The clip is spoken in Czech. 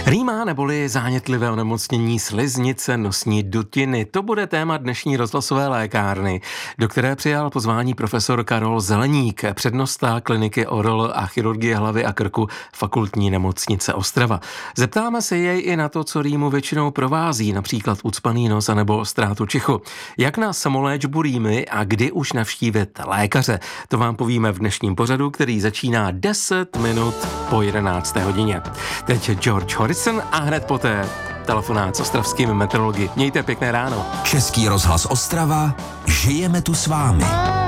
Rýma neboli zánětlivé onemocnění sliznice nosní dutiny. To bude téma dnešní rozhlasové lékárny, do které přijal pozvání profesor Karol Zeleník, přednosta kliniky ORL a chirurgie hlavy a krku Fakultní nemocnice Ostrava. Zeptáme se jej i na to, co rýmu většinou provází, například ucpaný nos anebo ztrátu čichu. Jak na samoléčbu rýmy a kdy už navštívit lékaře, to vám povíme v dnešním pořadu, který začíná 10 minut po 11. hodině. Teď George Harrison a hned poté telefonát s ostravskými meteorology. Mějte pěkné ráno. Český rozhlas Ostrava, žijeme tu s vámi.